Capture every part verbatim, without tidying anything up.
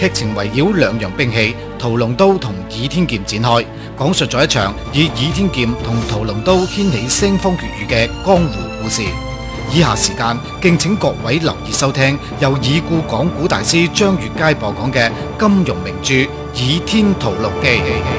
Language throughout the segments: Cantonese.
劇情圍繞兩樣兵器屠龍刀同倚天劍展開，講述咗一場以倚天劍同屠龍刀掀起腥風血雨嘅江湖故事。以下時間敬請各位留意收聽由已故講古大師張月佳播講嘅金庸名著《倚天屠龍記》。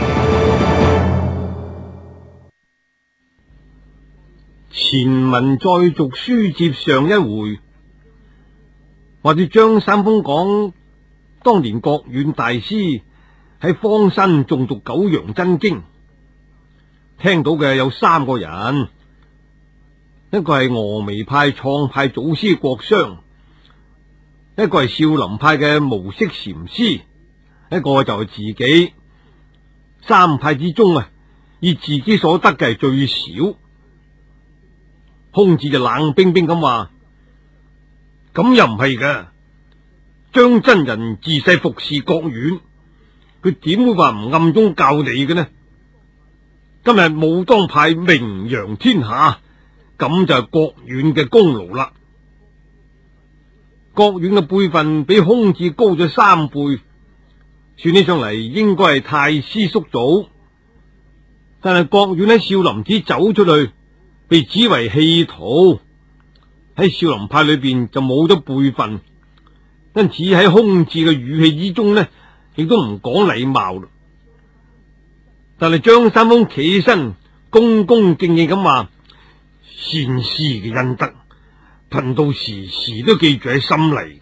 前文再續，書接上一回，話住張三豐講，當年國遠大師喺荒山誦讀九陽真經，聽到嘅有三個人，一個係峨眉派創派祖師郭襄，一個係少林派嘅無色禪師，一個就係自己。三派之中啊，以自己所得嘅係最少。空智就冷冰冰咁話：咁又唔係㗎，張真人自細服侍國遠，佢點會話唔暗中教你嘅呢？今日武當派名揚天下，咁就係國遠嘅功勞啦。國遠嘅輩分比空智高咗三輩，算起上嚟應該係太師叔祖，但係國遠喺少林寺走出去，被指為棄徒，喺少林派裏邊就冇咗輩分，因此喺空智嘅語氣之中呢，亦都唔講禮貌。但係張三豐企起身，恭恭敬敬咁話：先師嘅恩德，貧道時時都記住喺心嚟。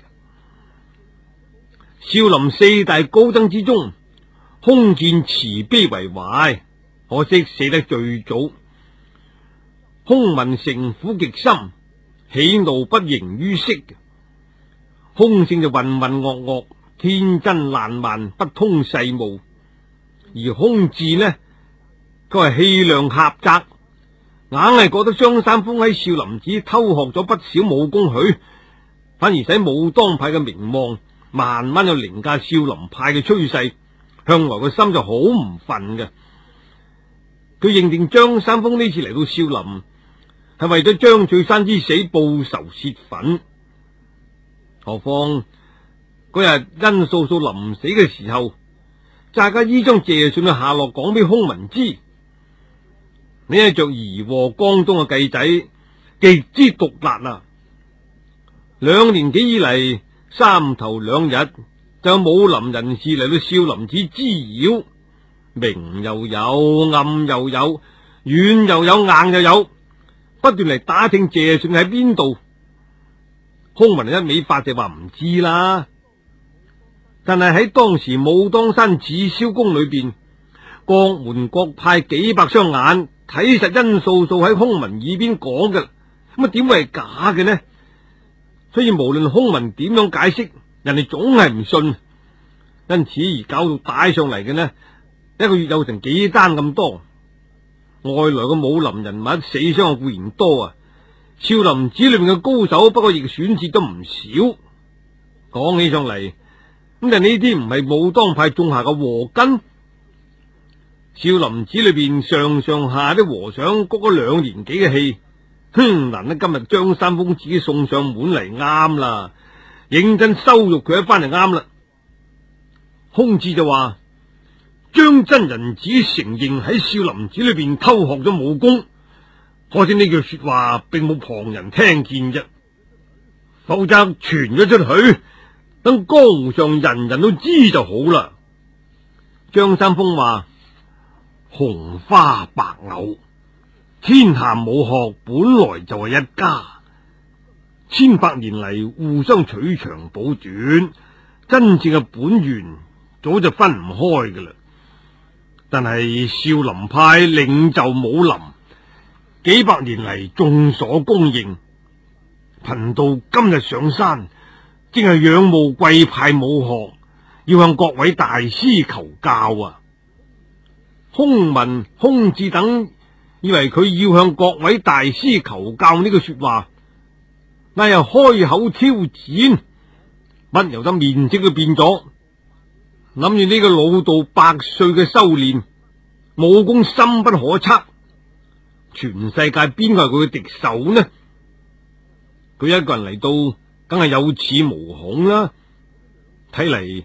少林四大高僧之中，空見慈悲為懷，可惜死得最早。空聞城府極深，喜怒不形於色。空性就渾渾噩噩，天真爛漫，不通世務；而空智呢，佢係氣量狹窄，硬係覺得張三豐喺少林寺偷學咗不少武功許，反而使武當派嘅名望慢慢有凌駕少林派嘅趨勢，向來個心就好唔忿嘅。佢認定張三豐呢次嚟到少林，係為咗張翠山之死報仇泄憤。何況嗰日殷素素臨死嘅時候，詐假意將謝遜嘅下落講俾空文知，呢一着疑禍江東嘅計仔極之毒辣啊！兩年幾以嚟，三頭兩日就有武林人士嚟到少林寺滋擾，明又有，暗又有，軟又有，硬又有，不斷嚟打聽謝遜喺邊度。空文一味發就話唔知啦，但係喺當時武當山紫霄宮裏邊，各門各派幾百雙眼睇實殷素素喺空文耳邊講嘅，咁啊點會係假嘅呢？所以無論空文點樣解釋，人哋總係唔信，因此而搞到帶上嚟嘅呢，一個月有成幾單咁多。外來嘅武林人物死傷固然多啊，少林寺裏面嘅高手不過亦選擇咗唔少。講起上嚟，咁但呢啲唔係武當派種下嘅禍根。少林寺裏邊上上下啲和尚谷咗兩年幾嘅氣，哼，難得今日張三豐自己送上門嚟，啱啦，認真羞辱佢一番就啱啦。空智就話：張真人只承認喺少林寺裏邊偷學咗武功，可惜呢句說話並冇旁人聽見啫，否則傳咗出去，等江湖上人人都知就好啦。張三豐話：紅花白柳，天下武學本來就係一家，千百年嚟互相取長補短，真正嘅本源早就分唔開噶啦。但係少林派領袖武林，幾百年嚟眾所公認，貧道今日上山，正係仰慕貴派武學，要向各位大師求教啊！空文、空智等以為佢要向各位大師求教呢句說話，那又開口挑戰，不由得面色都變咗，諗住呢個老道百歲嘅修煉，武功深不可測，全世界邊個係佢嘅敵手呢？佢一個人嚟到，梗係有恃無恐啦。睇嚟